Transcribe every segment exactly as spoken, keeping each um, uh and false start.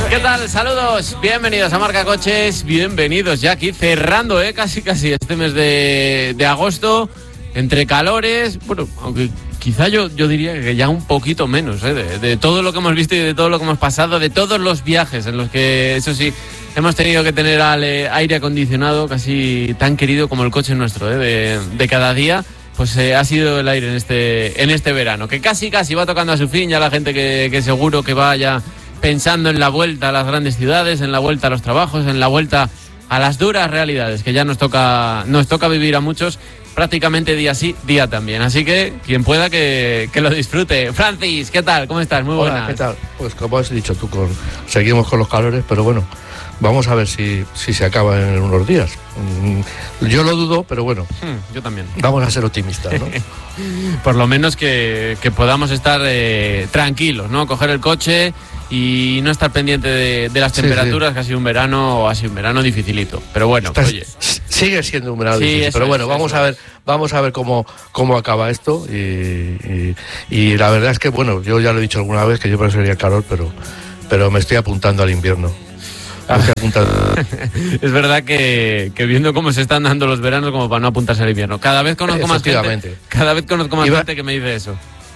¿Qué tal? Saludos, bienvenidos a Marca Coches, bienvenidos ya aquí cerrando, ¿eh? casi casi este mes de, de agosto, entre calores, bueno, aunque quizá yo, yo diría que ya un poquito menos, ¿eh? de, de todo lo que hemos visto y de todo lo que hemos pasado, de todos los viajes en los que, eso sí, hemos tenido que tener al, eh, aire acondicionado casi tan querido como el coche nuestro, ¿eh? de, de cada día. Pues eh, ha sido el aire en este en este verano, que casi casi va tocando a su fin, ya la gente que, que seguro que vaya pensando en la vuelta a las grandes ciudades, en la vuelta a los trabajos, en la vuelta a las duras realidades que ya nos toca nos toca vivir a muchos prácticamente día sí, día también. Así que quien pueda que, que lo disfrute. Francis, ¿qué tal? ¿Cómo estás? Muy buenas. Hola, ¿qué tal? Pues como has dicho tú, con, seguimos con los calores, pero bueno, vamos a ver si, si se acaba en unos días. Yo lo dudo, pero bueno. Hmm, yo también. Vamos a ser optimistas, ¿no? Por lo menos que, que podamos estar eh, tranquilos, ¿no? Coger el coche y no estar pendiente de, de las sí, temperaturas, sí. que ha sido un verano, ha sido un verano dificilito. Pero bueno, Estás, oye. Sigue siendo un verano sí, difícil, pero bueno, es, vamos a ver, vamos a ver cómo, cómo acaba esto. Y, y, y la verdad es que, bueno, yo ya lo he dicho alguna vez que yo preferiría el calor, pero, pero me estoy apuntando al invierno. Es verdad que, que viendo cómo se están dando los veranos, como para no apuntarse al invierno. Cada vez conozco más gente, cada vez conozco más Iba... gente que me dice eso.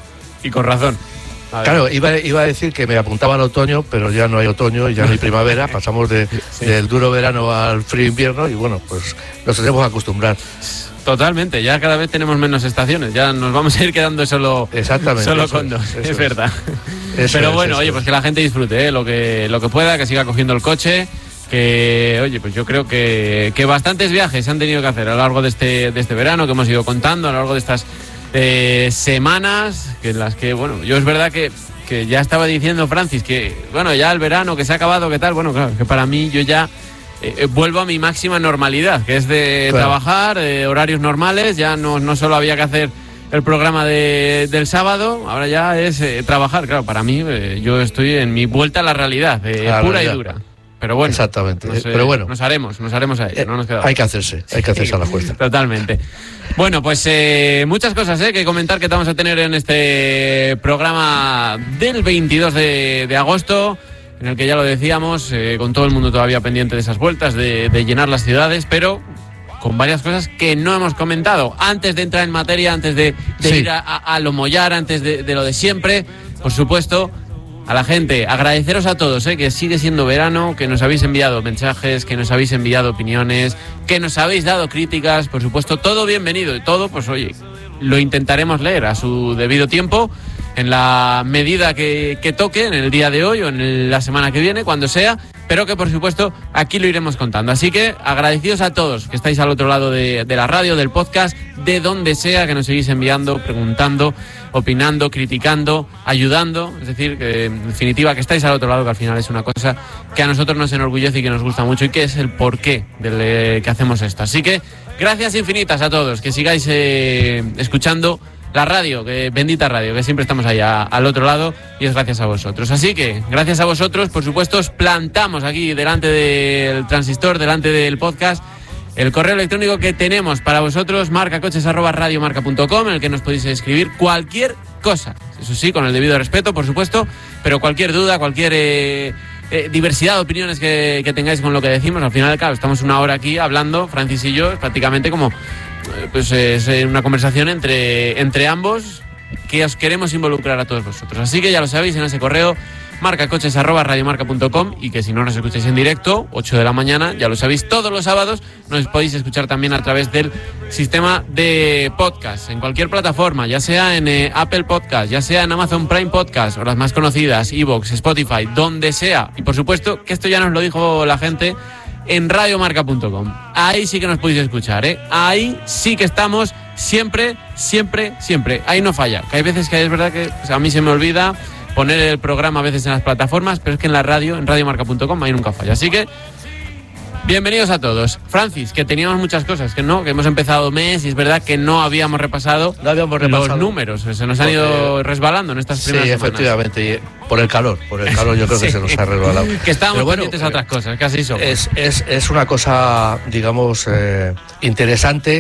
Y con razón. Claro, iba, iba a decir que me apuntaba al otoño, pero ya no hay otoño y ya no hay primavera. Pasamos de, sí. del duro verano al frío invierno y bueno, pues nos tenemos que acostumbrar. Totalmente, ya cada vez tenemos menos estaciones, ya nos vamos a ir quedando solo, Exactamente, solo con dos, es, es verdad. Eso Pero es, bueno, oye, es. pues que la gente disfrute, ¿eh? lo que lo que pueda, que siga cogiendo el coche, que, oye, pues yo creo que, que bastantes viajes se han tenido que hacer a lo largo de este, de este verano, que hemos ido contando, a lo largo de estas eh, semanas, que en las que, bueno, yo es verdad que, que ya estaba diciendo, Francis, que, bueno, ya el verano, que se ha acabado, ¿qué tal? Bueno, claro, que para mí yo ya... Eh, vuelvo a mi máxima normalidad, que es de claro. trabajar, eh, horarios normales, ya no, no solo había que hacer el programa de, del sábado, ahora ya es eh, trabajar, claro, para mí eh, yo estoy en mi vuelta a la realidad, eh, la pura realidad. Y dura. Pero bueno, exactamente, nos, eh, pero bueno, nos haremos, nos haremos a ello, no nos quedamos. Hay que hacerse, hay que hacerse a la fuerza. Totalmente. Bueno, pues eh, muchas cosas eh, que comentar que vamos a tener en este programa del veintidós de, de agosto, en el que ya lo decíamos, eh, con todo el mundo todavía pendiente de esas vueltas, de, de llenar las ciudades, pero con varias cosas que no hemos comentado. Antes de entrar en materia, antes de, de sí. ir a, a, a lo mollar, antes de, de lo de siempre, por supuesto, a la gente, agradeceros a todos, eh, que sigue siendo verano, que nos habéis enviado mensajes, que nos habéis enviado opiniones, que nos habéis dado críticas, por supuesto, todo bienvenido y todo, pues oye, lo intentaremos leer a su debido tiempo, en la medida que, que toque, en el día de hoy o en el, la semana que viene, cuando sea, pero que por supuesto aquí lo iremos contando. Así que agradecidos a todos que estáis al otro lado de, de la radio, del podcast, de donde sea, que nos seguís enviando, preguntando, opinando, criticando, ayudando, es decir, que en definitiva que estáis al otro lado, que al final es una cosa que a nosotros nos enorgullece y que nos gusta mucho y que es el porqué de que hacemos esto. Así que gracias infinitas a todos, que sigáis eh, escuchando la radio, que bendita radio, que siempre estamos allá al otro lado y es gracias a vosotros. Así que, gracias a vosotros, por supuesto, os plantamos aquí delante del transistor, delante del podcast, el correo electrónico que tenemos para vosotros, marcacoches arroba radiomarca punto com, en el que nos podéis escribir cualquier cosa. Eso sí, con el debido respeto, por supuesto, pero cualquier duda, cualquier eh, eh, diversidad de opiniones que, que tengáis con lo que decimos. Al final, claro, estamos una hora aquí hablando, Francis y yo, es prácticamente como... pues es una conversación entre, entre ambos que os queremos involucrar a todos vosotros. Así que ya lo sabéis en ese correo, marcacoches arroba radiomarca punto com, y que si no nos escucháis en directo, ocho de la mañana, ya lo sabéis, todos los sábados nos podéis escuchar también a través del sistema de podcast, en cualquier plataforma, ya sea en eh, Apple Podcast, ya sea en Amazon Prime Podcast, o las más conocidas, iVoox, Spotify, donde sea. Y por supuesto, que esto ya nos lo dijo la gente, en radiomarca punto com. Ahí sí que nos podéis escuchar, ¿eh? Ahí sí que estamos siempre, siempre, siempre. Ahí no falla. Que hay veces que es verdad que pues, a mí se me olvida poner el programa a veces en las plataformas, pero es que en la radio, en radiomarca punto com, ahí nunca falla. Así que bienvenidos a todos. Francis, que teníamos muchas cosas, que no, que hemos empezado mes y es verdad que no habíamos repasado, no habíamos repasado los números, se nos han ido resbalando en estas primeras sí, semanas. Efectivamente, y por el calor, por el calor yo creo sí. que se nos ha resbalado. Que estábamos bueno, pendientes a otras cosas, casi somos. Es, es, es una cosa, digamos, eh, interesante,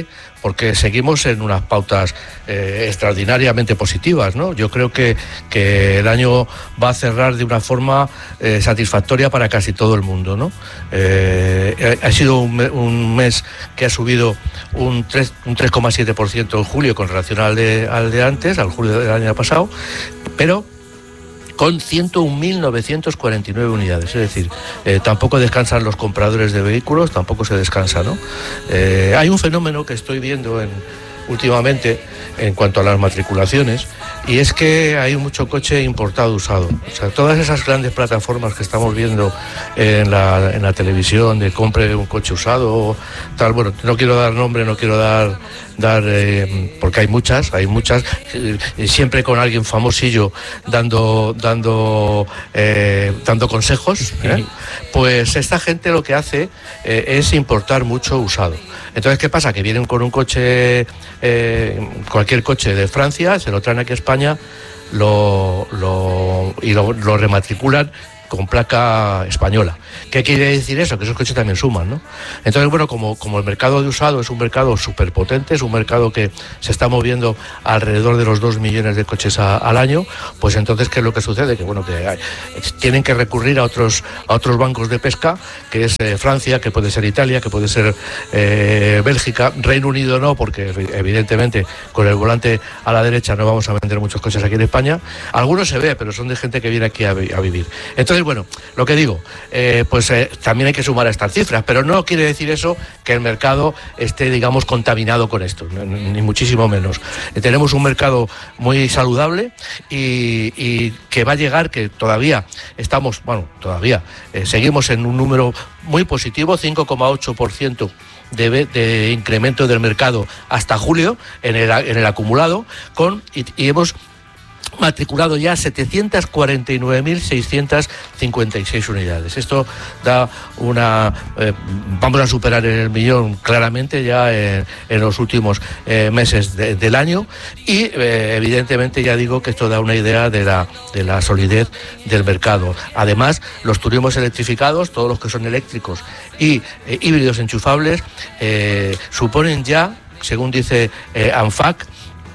porque seguimos en unas pautas eh, extraordinariamente positivas, ¿no? Yo creo que, que el año va a cerrar de una forma eh, satisfactoria para casi todo el mundo, ¿no? Eh, ha sido un, un mes que ha subido un tres coma siete por ciento en julio con relación al de, al de antes, al julio del año pasado, pero con ciento un mil novecientas cuarenta y nueve unidades, es decir, eh, tampoco descansan los compradores de vehículos, tampoco se descansa, ¿no? Eh, hay un fenómeno que estoy viendo en, últimamente en cuanto a las matriculaciones, y es que hay mucho coche importado usado. O sea, todas esas grandes plataformas que estamos viendo en la, en la televisión de compre un coche usado, tal, bueno, no quiero dar nombre, no quiero dar, dar eh, porque hay muchas, hay muchas, eh, siempre con alguien famosillo dando, dando, eh, dando consejos, ¿eh? Pues esta gente lo que hace eh, es importar mucho usado. Entonces, ¿qué pasa? Que vienen con un coche, eh, cualquier coche de Francia, se lo traen aquí a España lo, lo, y lo, lo rematriculan con placa española. ¿Qué quiere decir eso? Que esos coches también suman, ¿no? Entonces, bueno, como, como el mercado de usado es un mercado súper potente, es un mercado que se está moviendo alrededor de los dos millones de coches a, al año, pues entonces, ¿qué es lo que sucede? Que, bueno, que hay, tienen que recurrir a otros, a otros bancos de pesca, que es eh, Francia, que puede ser Italia, que puede ser eh, Bélgica, Reino Unido no, porque evidentemente con el volante a la derecha no vamos a vender muchos coches aquí en España. Algunos se ve, pero son de gente que viene aquí a, a vivir. Entonces, bueno, lo que digo, eh, pues eh, también hay que sumar a estas cifras, pero no quiere decir eso que el mercado esté, digamos, contaminado con esto, ni, ni muchísimo menos. Eh, tenemos un mercado muy saludable y, y que va a llegar, que todavía estamos, bueno, todavía eh, seguimos en un número muy positivo, cinco coma ocho por ciento de, de incremento del mercado hasta julio en el, en el acumulado, con y, y hemos matriculado ya setecientas cuarenta y nueve mil seiscientas cincuenta y seis unidades. Esto da una... Eh, vamos a superar el millón claramente ya en, en los últimos eh, meses de, del año y eh, evidentemente ya digo que esto da una idea de la, de la solidez del mercado. Además, los turismos electrificados, todos los que son eléctricos y eh, híbridos enchufables, eh, suponen ya, según dice eh, ANFAC,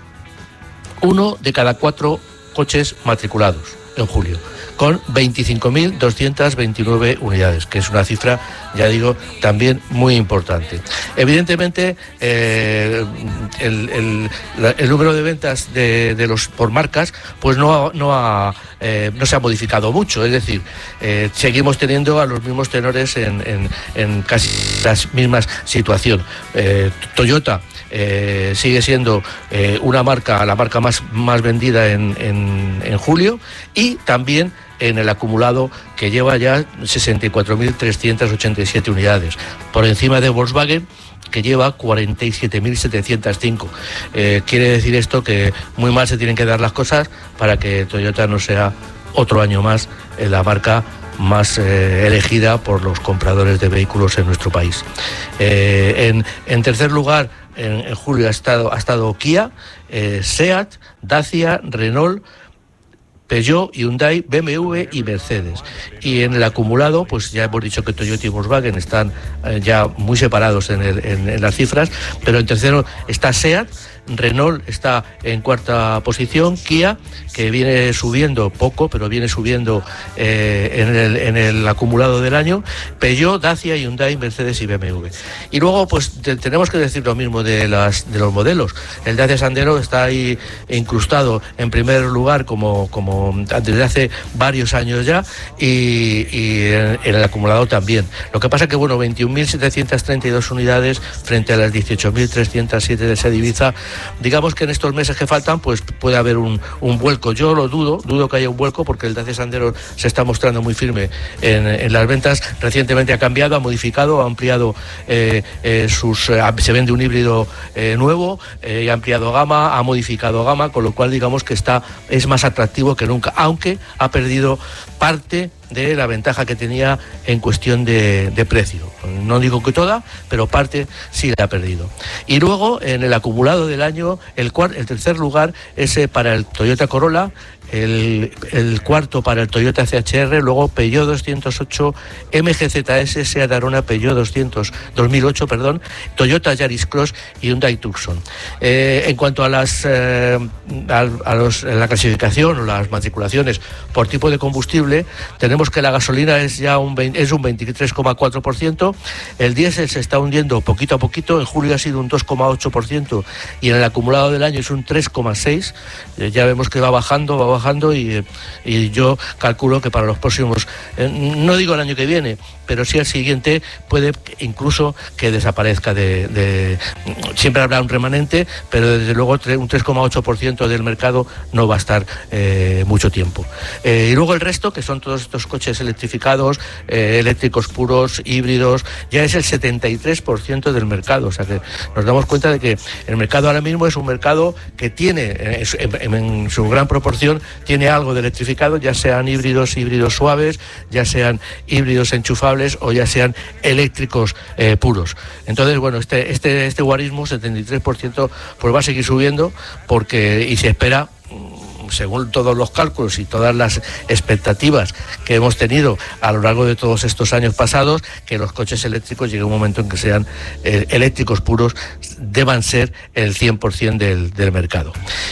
uno de cada cuatro coches matriculados en julio, con veinticinco mil doscientas veintinueve unidades, que es una cifra, ya digo, también muy importante. Evidentemente, eh, el, el, el número de ventas de, de los por marcas, pues no, no, ha, eh, no se ha modificado mucho, es decir, eh, seguimos teniendo a los mismos tenores en, en, en casi las mismas situaciones. Eh, Toyota Eh, sigue siendo eh, una marca, la marca más, más vendida en, en, en julio, y también en el acumulado, que lleva ya sesenta y cuatro mil trescientas ochenta y siete unidades, por encima de Volkswagen, que lleva cuarenta y siete mil setecientos cinco. Eh, quiere decir esto que muy mal se tienen que dar las cosas para que Toyota no sea otro año más eh, la marca más eh, elegida por los compradores de vehículos en nuestro país. Eh, en, en tercer lugar, en, en julio ha estado, ha estado Kia, eh, SEAT, Dacia, Renault, Peugeot, Hyundai, B M W y Mercedes. Y en el acumulado, pues ya hemos dicho que Toyota y Volkswagen están eh, ya muy separados en, el, en, en las cifras, pero en tercero está SEAT, Renault está en cuarta posición, Kia, que viene subiendo poco, pero viene subiendo eh, en, el, en el acumulado del año, Peugeot, Dacia, Hyundai, Mercedes y B M W. Y luego, pues te, tenemos que decir lo mismo de, las, de los modelos. El Dacia Sandero está ahí incrustado en primer lugar como, como desde hace varios años ya, y, y en, en el acumulado también. Lo que pasa que, bueno, veintiún mil setecientas treinta y dos unidades frente a las dieciocho mil trescientos siete de Seat Ibiza. Digamos que en estos meses que faltan, pues puede haber un, un vuelco. Yo lo dudo, dudo que haya un vuelco, porque el Dacia Sandero se está mostrando muy firme en, en las ventas. Recientemente ha cambiado, ha modificado, ha ampliado eh, eh, sus... Eh, se vende un híbrido eh, nuevo, eh, ha ampliado gama, ha modificado gama, con lo cual digamos que está es más atractivo que nunca, aunque ha perdido parte de la ventaja que tenía en cuestión de, de precio. No digo que toda, pero parte sí la ha perdido. Y luego, en el acumulado del año, el, cuart, el tercer lugar es eh, para el Toyota Corolla, el, el cuarto para el Toyota C H R, luego Peugeot doscientos ocho, M G Z S, Seat Arona, Peugeot doscientos, dos mil ocho, perdón, Toyota Yaris Cross y Hyundai Tucson. Eh, en cuanto a las eh, a, a los, la clasificación o las matriculaciones por tipo de combustible, tenemos que la gasolina es ya un, es un veintitrés coma cuatro por ciento, el diésel se está hundiendo poquito a poquito, en julio ha sido un dos coma ocho por ciento y en el acumulado del año es un tres coma seis por ciento. Eh, ya vemos que va bajando, va bajando y, y yo calculo que para los próximos, eh, no digo el año que viene, pero sí el siguiente puede incluso que desaparezca de, de siempre habrá un remanente, pero desde luego un tres coma ocho por ciento del mercado no va a estar eh, mucho tiempo. Eh, y luego el resto, que son todos estos coches electrificados, eh, eléctricos puros, híbridos, ya es el setenta y tres por ciento del mercado. O sea que nos damos cuenta de que el mercado ahora mismo es un mercado que tiene, en, en, en su gran proporción, tiene algo de electrificado, ya sean híbridos, híbridos suaves, ya sean híbridos enchufables o ya sean eléctricos eh, puros. Entonces, bueno, este, este, este guarismo, setenta y tres por ciento, pues va a seguir subiendo porque y se espera, según todos los cálculos y todas las expectativas que hemos tenido a lo largo de todos estos años pasados, que los coches eléctricos llegue un momento en que sean eh, eléctricos puros, deban ser el cien por ciento del, del mercado.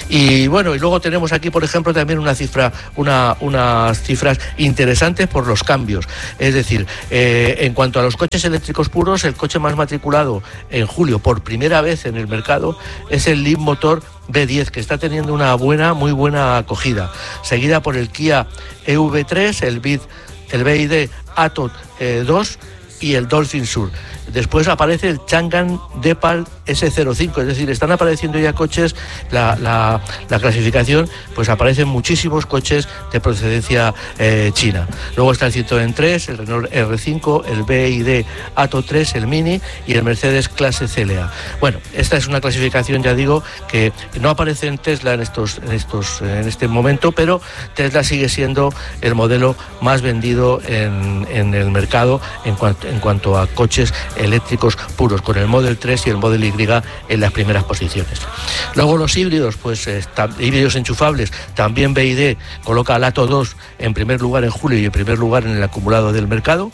Y bueno, y luego tenemos aquí, por ejemplo, también una cifra, una, unas cifras interesantes por los cambios. Es decir, eh, en cuanto a los coches eléctricos puros, el coche más matriculado en julio por primera vez en el mercado es el Leapmotor B diez, que está teniendo una buena, muy buena acogida, seguida por el Kia E V tres, el B I D, el B I D Atto eh, dos y el Dolphin Sur. Después aparece el Changan Depal ese cero cinco, es decir, están apareciendo ya coches, la, la, la clasificación, pues aparecen muchísimos coches de procedencia eh, china. Luego está el Citroën tres, el Renault R cinco, el B I D Atto tres, el Mini y el Mercedes Clase C L A. Bueno, esta es una clasificación, ya digo, que no aparece en Tesla en estos, en estos, en este momento, pero Tesla sigue siendo el modelo más vendido en, en el mercado en cuanto, en cuanto a coches eléctricos puros, con el Model tres y el Model Y en las primeras posiciones. Luego los híbridos, pues está, híbridos enchufables, también B I D coloca al Atto dos en primer lugar en julio y en primer lugar en el acumulado del mercado,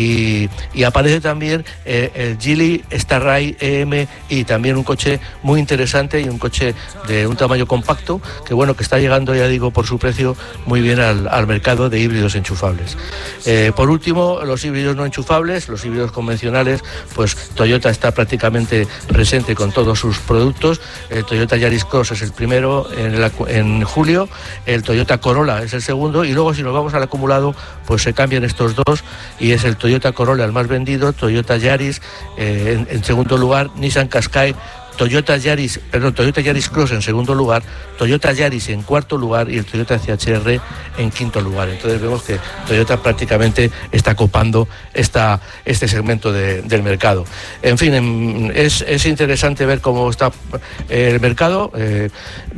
y, y aparece también eh, el Geely Starray E M I, también un coche muy interesante y un coche de un tamaño compacto que bueno, que está llegando, ya digo, por su precio muy bien al, al mercado de híbridos enchufables. Eh, por último, los híbridos no enchufables, los híbridos convencionales, pues Toyota está prácticamente presente con todos sus productos. El Toyota Yaris Cross es el primero en, el, en julio, el Toyota Corolla es el segundo, y luego si nos vamos al acumulado, pues se cambian estos dos y es el Toyota Corolla el más vendido, Toyota Yaris eh, en, en segundo lugar, Nissan Qashqai, Toyota Yaris, perdón, Toyota Yaris Cross en segundo lugar, Toyota Yaris en cuarto lugar y el Toyota C H R en quinto lugar. Entonces vemos que Toyota prácticamente está copando esta, este segmento de, del mercado. En fin, es, es interesante ver cómo está el mercado. Eh,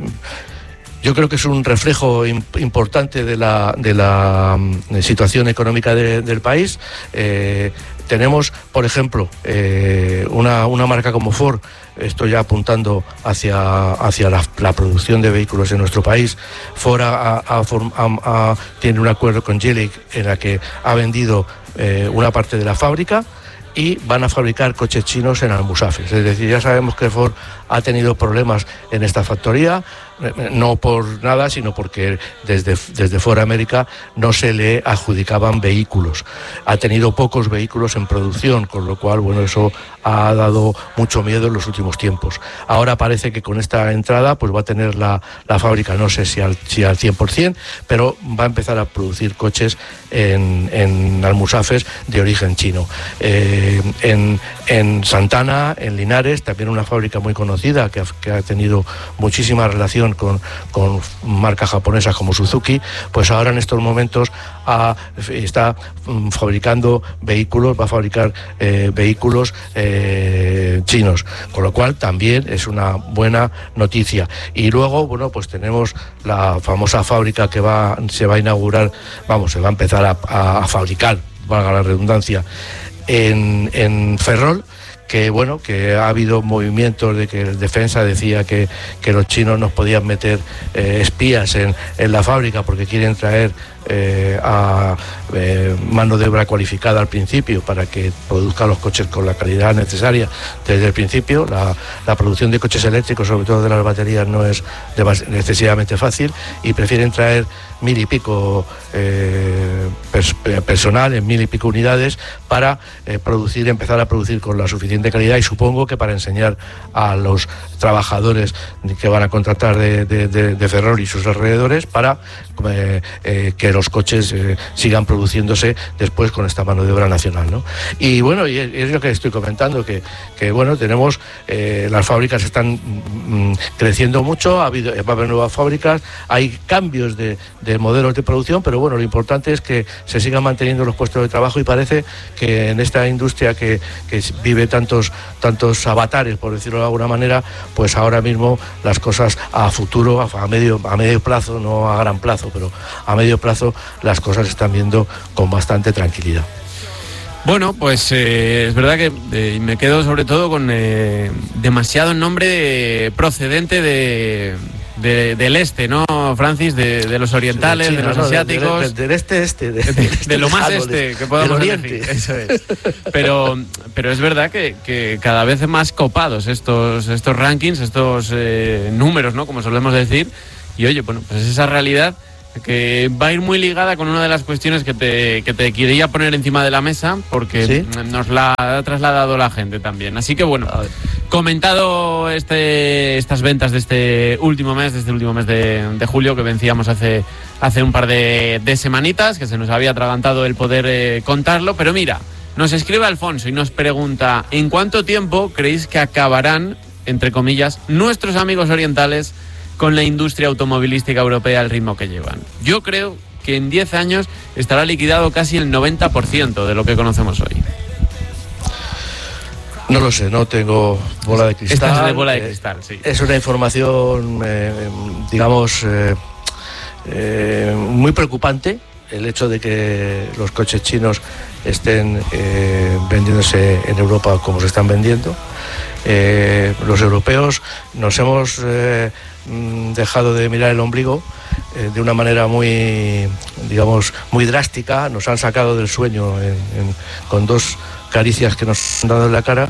Yo creo que es un reflejo importante de la, de la situación económica de, del país. Eh, tenemos, por ejemplo, eh, una, una marca como Ford, estoy ya apuntando hacia, hacia la, la producción de vehículos en nuestro país. Ford ha, ha, ha, ha, tiene un acuerdo con Geely en la que ha vendido eh, una parte de la fábrica y van a fabricar coches chinos en Almusafes. Es decir, ya sabemos que Ford ha tenido problemas en esta factoría, no por nada, sino porque desde, desde Ford América no se le adjudicaban vehículos. Ha tenido pocos vehículos en producción, con lo cual, bueno, eso ha dado mucho miedo en los últimos tiempos. Ahora parece que con esta entrada pues va a tener la, la fábrica, no sé si al, si al cien por ciento, pero va a empezar a producir coches en, en Almusafes de origen chino. Eh, en, en Santana, en Linares, también una fábrica muy conocida que ha, que ha tenido muchísima relación Con, con marcas japonesas como Suzuki, pues ahora en estos momentos ha, está fabricando vehículos, va a fabricar eh, vehículos eh, chinos, con lo cual también es una buena noticia. Y luego, bueno, pues tenemos la famosa fábrica que va, se va a inaugurar, vamos, se va a empezar a, a, a fabricar, valga la redundancia, en, en Ferrol, que bueno, que ha habido movimientos de que el defensa decía que, que los chinos nos podían meter eh, espías en, en la fábrica porque quieren traer eh, a eh, mano de obra cualificada al principio para que produzcan los coches con la calidad necesaria desde el principio. La, la producción de coches eléctricos, sobre todo de las baterías, no es excesivamente fácil y prefieren traer mil y pico eh, pers personal en mil y pico unidades para eh, producir, empezar a producir con la suficiente calidad, y supongo que para enseñar a los trabajadores que van a contratar de, de, de, de Ferrol y sus alrededores para eh, eh, que los coches eh, sigan produciéndose después con esta mano de obra nacional, ¿no? Y bueno, y es, es lo que estoy comentando, que, que bueno, tenemos eh, las fábricas están mm, creciendo mucho, ha habido, va a haber nuevas fábricas, hay cambios de, de modelos de producción, pero bueno, lo importante es que se sigan manteniendo los puestos de trabajo, y parece que en esta industria que, que vive tantos, tantos avatares, por decirlo de alguna manera, pues ahora mismo las cosas a futuro, a medio, a medio plazo, no a gran plazo, pero a medio plazo las cosas se están viendo con bastante tranquilidad. Bueno, pues eh, es verdad que eh, me quedo sobre todo con eh, demasiado nombre procedente de... De, del este, ¿no, Francis? De, de los orientales, sí, de, China, de los no, asiáticos. Del de, de, de este, este. De, de, de, de lo más este que podamos decir. Eso es. Pero, pero es verdad que, que cada vez más copados estos, estos rankings, estos eh, números, ¿no? Como solemos decir. Y oye, bueno, pues esa realidad que va a ir muy ligada con una de las cuestiones que te, que te quería poner encima de la mesa, porque ¿sí? Nos la ha trasladado la gente también. Así que bueno, comentado este, estas ventas de este último mes, de este último mes de, de julio, que vencíamos hace, hace un par de, de semanitas, que se nos había atragantado el poder eh, contarlo, pero mira, nos escribe Alfonso y nos pregunta: ¿en cuánto tiempo creéis que acabarán, entre comillas, nuestros amigos orientales con la industria automovilística europea al ritmo que llevan? Yo creo que en diez años estará liquidado casi el noventa por ciento de lo que conocemos hoy. No lo sé, no tengo bola de cristal. Estás de bola de cristal, sí. Es una información, eh, digamos, eh, eh, muy preocupante, el hecho de que los coches chinos estén eh, vendiéndose en Europa como se están vendiendo. Eh, los europeos nos hemos eh, dejado de mirar el ombligo eh, de una manera muy, digamos, muy drástica. Nos han sacado del sueño en, en, con dos caricias que nos han dado en la cara,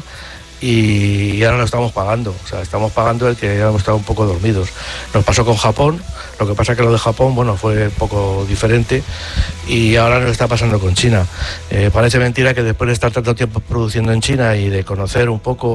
y, y ahora lo estamos pagando. O sea, estamos pagando el que ya hemos estado un poco dormidos. Nos pasó con Japón. Lo que pasa es que lo de Japón, bueno, fue un poco diferente, y ahora nos está pasando con China. Eh, parece mentira que después de estar tanto tiempo produciendo en China y de conocer un poco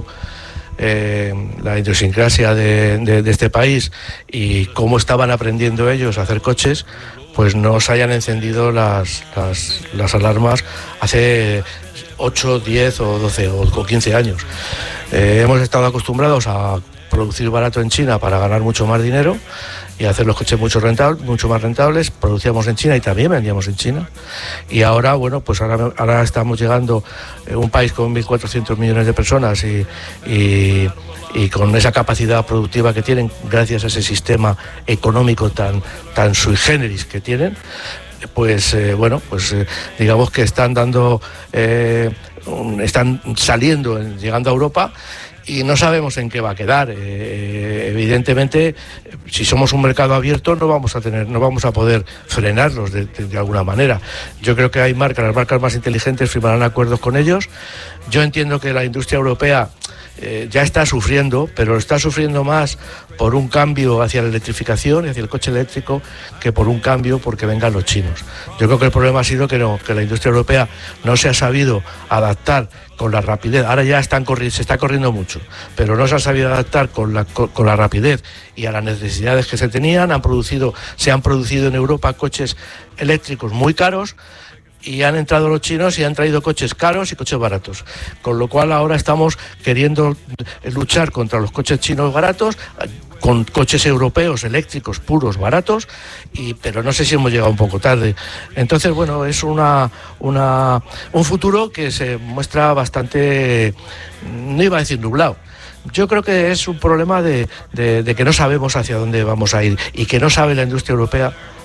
eh, la idiosincrasia de, de, de este país y cómo estaban aprendiendo ellos a hacer coches, pues no se hayan encendido las, las, las alarmas hace ocho, diez o doce o quince años. Eh, hemos estado acostumbrados a producir barato en China para ganar mucho más dinero y hacer los coches mucho rentables, mucho más rentables. Producíamos en China y también vendíamos en China. Y ahora, bueno, pues ahora, ahora estamos llegando a un país con mil cuatrocientos millones de personas y, y, y con esa capacidad productiva que tienen, gracias a ese sistema económico tan, tan sui generis que tienen. Pues eh, bueno, pues eh, digamos que están dando, eh, un, están saliendo, llegando a Europa, y no sabemos en qué va a quedar. Eh, evidentemente, si somos un mercado abierto, no vamos a tener, no vamos a poder frenarlos de, de, de alguna manera. Yo creo que hay marcas, las marcas más inteligentes firmarán acuerdos con ellos. Yo entiendo que la industria europea eh, ya está sufriendo, pero está sufriendo más por un cambio hacia la electrificación y hacia el coche eléctrico que por un cambio porque vengan los chinos. Yo creo que el problema ha sido que, no, que la industria europea no se ha sabido adaptar con la rapidez. Ahora ya están corri- se está corriendo mucho, pero no se ha sabido adaptar con la, con, con la rapidez y a las necesidades que se tenían. Han producido, se han producido en Europa coches eléctricos muy caros, y han entrado los chinos y han traído coches caros y coches baratos, con lo cual ahora estamos queriendo luchar contra los coches chinos baratos con coches europeos eléctricos puros baratos, y pero no sé si hemos llegado un poco tarde. Entonces, bueno, es una, una un futuro que se muestra bastante, no iba a decir nublado. Yo creo que es un problema de, de, de que no sabemos hacia dónde vamos a ir, y que no sabe la industria europea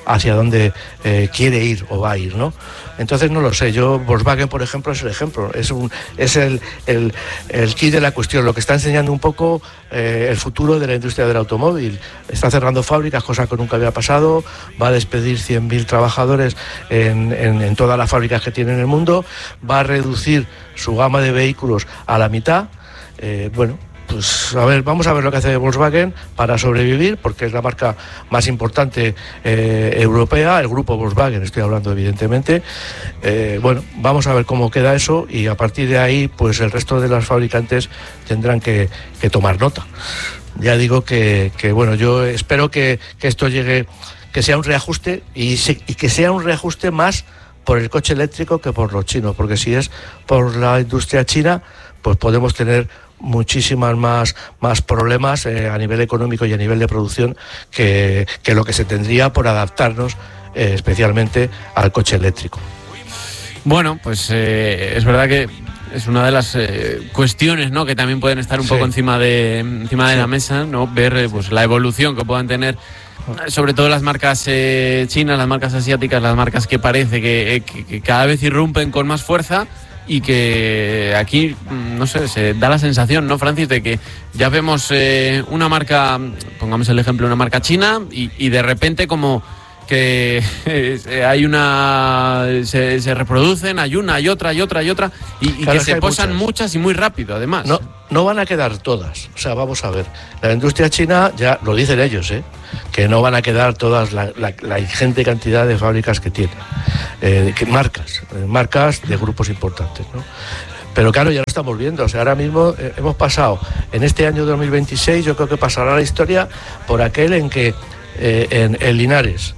hacia dónde eh, quiere ir o va a ir, ¿no? Entonces no lo sé, yo Volkswagen, por ejemplo, es el ejemplo, es un es el, el, el kit de la cuestión, lo que está enseñando un poco eh, el futuro de la industria del automóvil. Está cerrando fábricas, cosa que nunca había pasado, va a despedir cien mil trabajadores en, en, en todas las fábricas que tiene en el mundo, va a reducir su gama de vehículos a la mitad, eh, bueno... Pues a ver, vamos a ver lo que hace Volkswagen para sobrevivir, porque es la marca más importante eh, europea, el grupo Volkswagen, estoy hablando evidentemente. Eh, bueno, vamos a ver cómo queda eso y a partir de ahí, pues el resto de las fabricantes tendrán que, que tomar nota. Ya digo que, que bueno, yo espero que, que esto llegue, que sea un reajuste y, se, y que sea un reajuste más por el coche eléctrico que por los chinos, porque si es por la industria china, pues podemos tener muchísimas más, más problemas eh, a nivel económico y a nivel de producción que, que lo que se tendría por adaptarnos eh, especialmente al coche eléctrico. Bueno, pues eh, es verdad que es una de las eh, cuestiones, ¿no?, que también pueden estar un sí. poco encima de encima de sí. la mesa, ¿no? Ver eh, pues la evolución que puedan tener, sobre todo las marcas eh, chinas, las marcas asiáticas, las marcas que parece que, que, que cada vez irrumpen con más fuerza. Y que aquí, no sé, se da la sensación, ¿no, Francis?, de que ya vemos eh, una marca, pongamos el ejemplo, una marca china, y, y de repente como que eh, hay una, se, se reproducen, hay una, hay otra, hay otra, hay otra, y, y claro, que se posan muchas. muchas y muy rápido, además. No, no van a quedar todas, o sea, vamos a ver, la industria china, ya lo dicen ellos, ¿eh?, que no van a quedar todas la, la, la ingente cantidad de fábricas que tienen, eh, que marcas, eh, marcas de grupos importantes, ¿no? Pero claro, ya lo estamos viendo, o sea, ahora mismo eh, hemos pasado, en este año dos mil veintiséis, yo creo que pasará la historia por aquel en que eh, en, en Linares,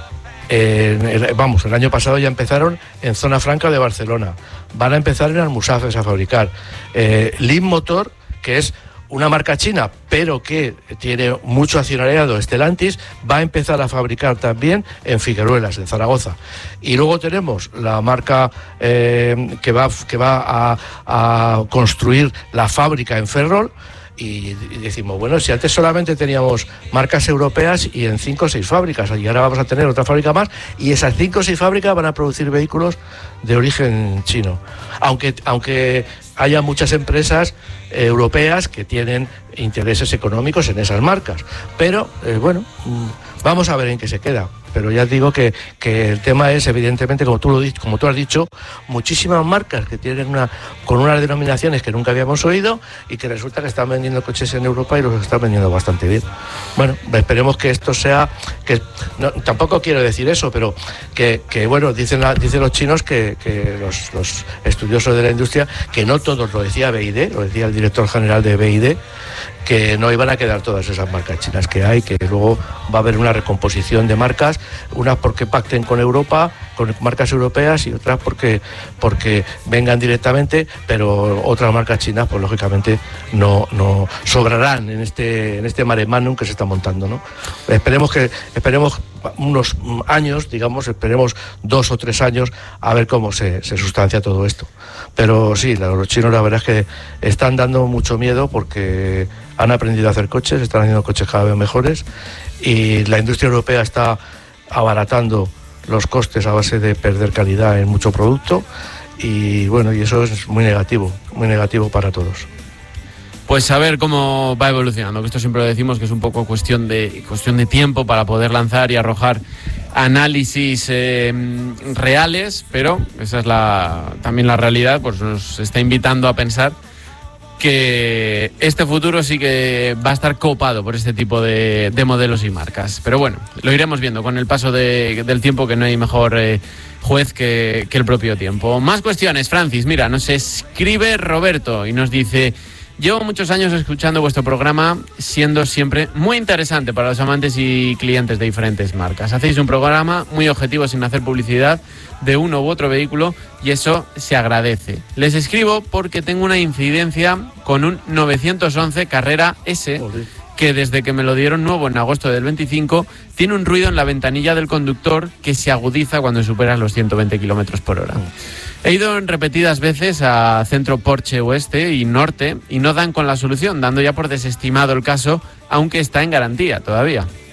eh, en, vamos, el año pasado ya empezaron en Zona Franca de Barcelona, van a empezar en Almusafes a fabricar, eh, Lin Motor, que es una marca china, pero que tiene mucho accionariado, Stellantis, va a empezar a fabricar también en Figueruelas, en Zaragoza. Y luego tenemos la marca eh, que va, que va a, a construir la fábrica en Ferrol. Y decimos, bueno, si antes solamente teníamos marcas europeas y en cinco o seis fábricas, y ahora vamos a tener otra fábrica más, y esas cinco o seis fábricas van a producir vehículos de origen chino. Aunque, aunque haya muchas empresas eh, europeas que tienen intereses económicos en esas marcas. Pero, eh, bueno, vamos a ver en qué se queda. Pero ya digo que, que el tema es, evidentemente, como tú, lo, como tú has dicho, muchísimas marcas que tienen una con unas denominaciones que nunca habíamos oído y que resulta que están vendiendo coches en Europa y los están vendiendo bastante bien. Bueno, esperemos que esto sea... que no, tampoco quiero decir eso, pero que, que bueno, dicen, la, dicen los chinos, que, que los, los estudiosos de la industria, que no todos, lo decía B I D, lo decía el director general de B I D, que no iban a quedar todas esas marcas chinas que hay, que luego va a haber una recomposición de marcas, unas porque pacten con Europa, con marcas europeas, y otras porque, porque vengan directamente, pero otras marcas chinas, pues lógicamente no, no sobrarán en este, en este mare magnum que se está montando, ¿no? Esperemos que, esperemos unos años, digamos, esperemos dos o tres años a ver cómo se, se sustancia todo esto. Pero sí, los chinos la verdad es que están dando mucho miedo porque han aprendido a hacer coches, están haciendo coches cada vez mejores, y la industria europea está abaratando los costes a base de perder calidad en mucho producto, y bueno, y eso es muy negativo, muy negativo para todos. Pues a ver cómo va evolucionando, que esto siempre lo decimos, que es un poco cuestión de cuestión de tiempo para poder lanzar y arrojar análisis eh, reales, pero esa es la también la realidad, pues nos está invitando a pensar que este futuro sí que va a estar copado por este tipo de, de modelos y marcas. Pero bueno, lo iremos viendo con el paso de, del tiempo, que no hay mejor eh, juez que, que el propio tiempo. Más cuestiones, Francis. Mira, nos escribe Roberto y nos dice: llevo muchos años escuchando vuestro programa, siendo siempre muy interesante para los amantes y clientes de diferentes marcas. Hacéis un programa muy objetivo sin hacer publicidad de uno u otro vehículo, y eso se agradece. Les escribo porque tengo una incidencia con un novecientos once Carrera S, que desde que me lo dieron nuevo en agosto del veinticinco, tiene un ruido en la ventanilla del conductor que se agudiza cuando superan los ciento veinte kilómetros por hora. He ido en repetidas veces a Centro Porsche Oeste y Norte y no dan con la solución, dando ya por desestimado el caso, aunque está en garantía todavía.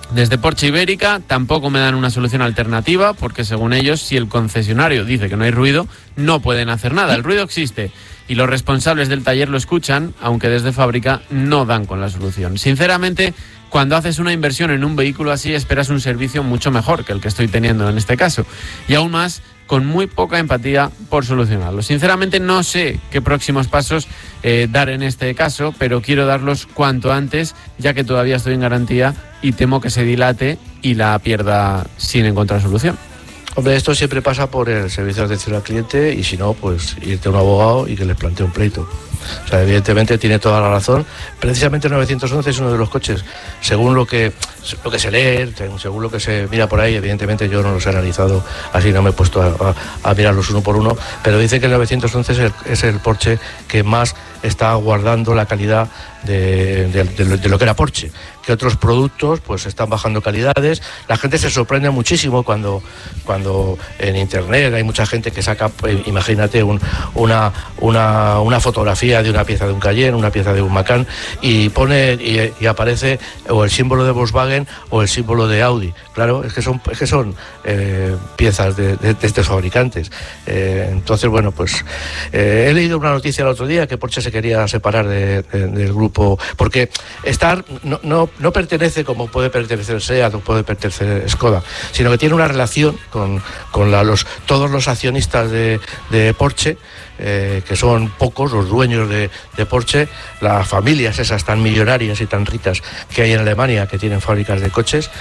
Desde Porsche Ibérica tampoco me dan una solución alternativa, porque según ellos, si el concesionario dice que no hay ruido, no pueden hacer nada. El ruido existe y los responsables del taller lo escuchan, aunque desde fábrica no dan con la solución. Sinceramente, cuando haces una inversión en un vehículo así, esperas un servicio mucho mejor que el que estoy teniendo en este caso. Y aún más, con muy poca empatía por solucionarlo. Sinceramente no sé qué próximos pasos eh, dar en este caso, pero quiero darlos cuanto antes, ya que todavía estoy en garantía y temo que se dilate y la pierda sin encontrar solución. Hombre, esto siempre pasa por el servicio de atención al cliente y si no, pues irte a un abogado y que les plantee un pleito. O sea, evidentemente tiene toda la razón. Precisamente el novecientos once es uno de los coches, según lo que lo que se lee, según lo que se mira por ahí, evidentemente yo no los he analizado así, no me he puesto a, a, a mirarlos uno por uno, pero dice que el novecientos once es el, es el Porsche que más está guardando la calidad de, de, de, de lo que era Porsche, que otros productos pues están bajando calidades. La gente se sorprende muchísimo cuando, cuando en internet hay mucha gente que saca, eh, imagínate, un, una, una, una fotografía de una pieza de un Cayenne, una pieza de un Macan, y pone y, y aparece o el símbolo de Volkswagen o el símbolo de Audi. Claro, es que son, es que son eh, piezas de, de, de estos fabricantes. Eh, entonces, bueno, pues eh, he leído una noticia el otro día que Porsche se quería separar de, de, del grupo, porque estar no, no, no pertenece como puede pertenecer SEAT o puede pertenecer Skoda, sino que tiene una relación con, con la, los, todos los accionistas de, de Porsche, eh, que son pocos los dueños de, de Porsche, las familias esas tan millonarias y tan ricas que hay en Alemania, que tienen fábricas de coches,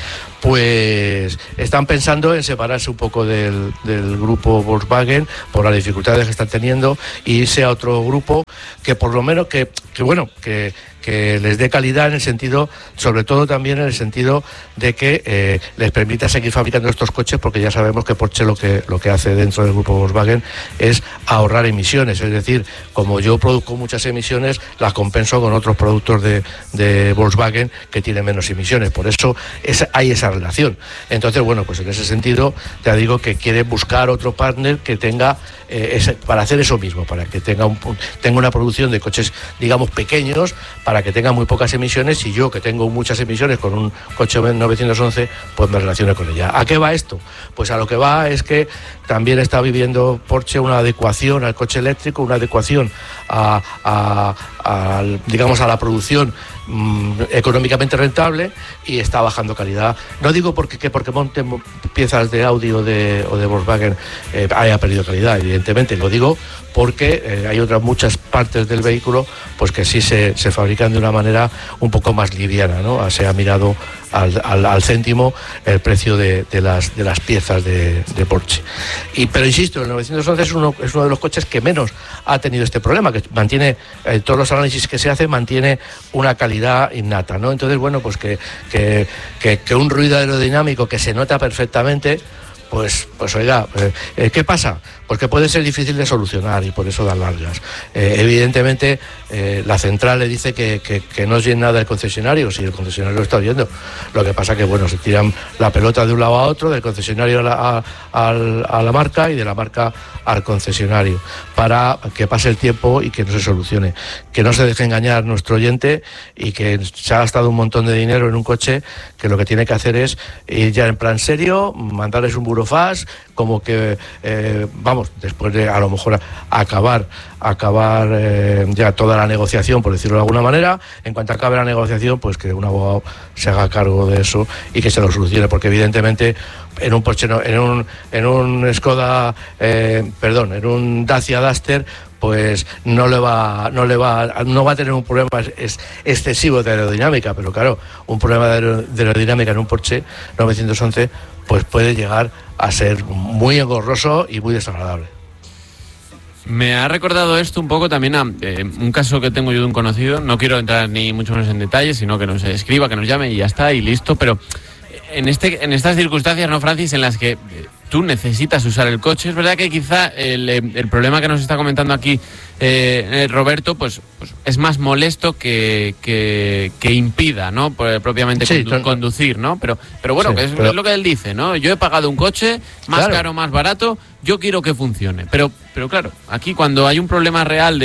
pues están pensando en separarse un poco del, del grupo Volkswagen por las dificultades que están teniendo y irse a otro grupo que por lo menos que, que bueno, que que les dé calidad en el sentido, sobre todo también en el sentido de que eh, les permita seguir fabricando estos coches, porque ya sabemos que Porsche lo que lo que hace dentro del grupo Volkswagen es ahorrar emisiones, es decir, como yo produzco muchas emisiones, las compenso con otros productos de, de Volkswagen que tienen menos emisiones, por eso es, hay esa relación. Entonces, bueno, pues en ese sentido te digo que quiere buscar otro partner que tenga eh, ese, para hacer eso mismo, para que tenga, un, tenga una producción de coches, digamos, pequeños, para que tenga muy pocas emisiones, y yo que tengo muchas emisiones con un coche novecientos once, pues me relaciono con ella. ¿A qué va esto? Pues a lo que va es que también está viviendo Porsche una adecuación al coche eléctrico, una adecuación a, a, a digamos, a la producción mmm, económicamente rentable, y está bajando calidad. No digo porque, que porque monten piezas de Audi o de, o de Volkswagen eh, haya perdido calidad, evidentemente, lo digo porque eh, hay otras muchas partes del vehículo pues que sí se, se fabrican de una manera un poco más liviana, ¿no? Se ha mirado al, al, al céntimo el precio de, de, las, de las piezas de, de Porsche. Y, pero insisto, el novecientos once es uno, es uno de los coches que menos ha tenido este problema, que mantiene, eh, todos los análisis que se hacen, mantiene una calidad innata, ¿no? Entonces, bueno, pues que, que, que, que un ruido aerodinámico que se nota perfectamente, Pues, pues oiga, eh, ¿qué pasa? Pues que puede ser difícil de solucionar y por eso dan largas. Eh, evidentemente, eh, la central le dice que, que, que no oyen nada del concesionario, si el concesionario lo está oyendo. Lo que pasa que, bueno, se tiran la pelota de un lado a otro, del concesionario a la, a, a, a la marca y de la marca al concesionario, para que pase el tiempo y que no se solucione. Que no se deje engañar nuestro oyente y que se ha gastado un montón de dinero en un coche que lo que tiene que hacer es ir ya en plan serio, mandarles un burofax, como que, eh, vamos, después de a lo mejor acabar, acabar eh, ya toda la negociación, por decirlo de alguna manera, en cuanto acabe la negociación, pues que un abogado se haga cargo de eso y que se lo solucione, porque evidentemente en un Porsche, en un, en un Skoda, eh, perdón, en un Dacia Duster, pues no le va no le va no va a tener un problema es, excesivo de aerodinámica, pero claro, un problema de, de aerodinámica en un Porsche novecientos once pues puede llegar a ser muy engorroso y muy desagradable. Me ha recordado esto un poco también a eh, un caso que tengo yo de un conocido. No quiero entrar ni mucho menos en detalles, sino que nos escriba, que nos llame y ya está, y listo. Pero en este en estas circunstancias, ¿no, Francis?, en las que eh, tú necesitas usar el coche, es verdad que quizá el, el problema que nos está comentando aquí eh, Roberto, pues, pues es más molesto que, que, que impida, ¿no? Por, propiamente sí, condu- conducir, ¿no? Pero, pero bueno, sí, que es, pero... es lo que él dice, ¿no? Yo he pagado un coche, más claro. caro, más barato, yo quiero que funcione. Pero, pero claro, aquí cuando hay un problema real de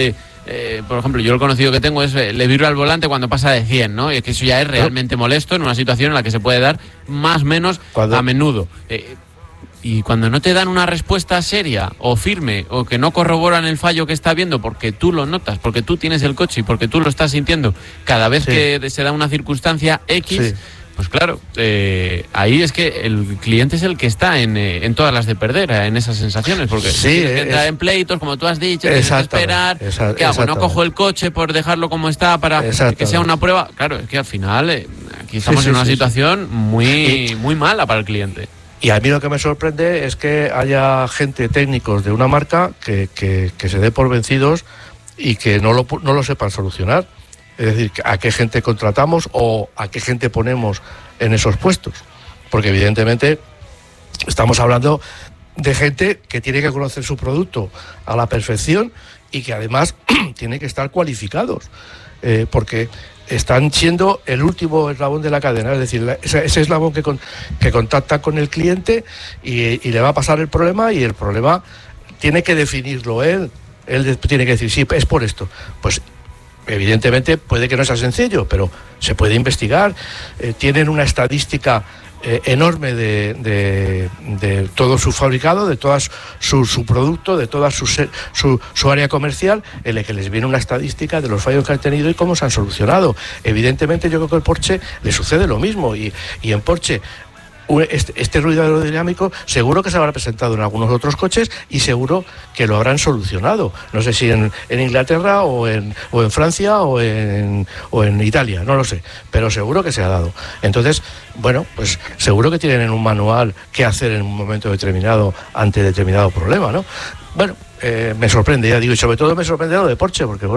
eh, por ejemplo, yo el conocido que tengo es, eh, le vibra el volante cuando pasa de cien, ¿no? Y es que eso ya es realmente molesto en una situación en la que se puede dar más o menos cuando... a menudo. Eh, Y cuando no te dan una respuesta seria o firme o que no corroboran el fallo que está viendo porque tú lo notas, porque tú tienes el coche y porque tú lo estás sintiendo cada vez sí. que se da una circunstancia X, sí. pues claro, eh, ahí es que el cliente es el que está en, eh, en todas las de perder, eh, en esas sensaciones, porque sí, tienes que entrar es... en pleitos, como tú has dicho, tienes que esperar, esa, ¿qué hago? No cojo el coche por dejarlo como está para que sea una prueba. Claro, es que al final eh, aquí estamos sí, sí, en una sí, situación sí. muy, muy mala para el cliente. Y a mí lo que me sorprende es que haya gente, técnicos de una marca que, que, que se dé por vencidos y que no lo, no lo sepan solucionar. Es decir, a qué gente contratamos o a qué gente ponemos en esos puestos. Porque evidentemente estamos hablando de gente que tiene que conocer su producto a la perfección y que además tiene que estar cualificados. Eh, porque están siendo el último eslabón de la cadena, es decir, la, ese, ese eslabón que, con, que contacta con el cliente y, y le va a pasar el problema, y el problema tiene que definirlo él, él tiene que decir, sí, es por esto. Pues evidentemente puede que no sea sencillo, pero se puede investigar, eh, tienen una estadística eh, enorme de, de, de todo su fabricado, de todo su, su producto, de toda su, su, su área comercial, en la que les viene una estadística de los fallos que han tenido y cómo se han solucionado. Evidentemente yo creo que al Porsche le sucede lo mismo, y, y en Porsche Este, este ruido aerodinámico seguro que se habrá presentado en algunos otros coches y seguro que lo habrán solucionado. No sé si en, en Inglaterra o en, o en Francia o en, o en Italia, no lo sé, pero seguro que se ha dado. Entonces, bueno, pues seguro que tienen en un manual qué hacer en un momento determinado ante determinado problema, ¿no? Bueno, eh, me sorprende, ya digo, y sobre todo me sorprende lo de Porsche, porque bueno,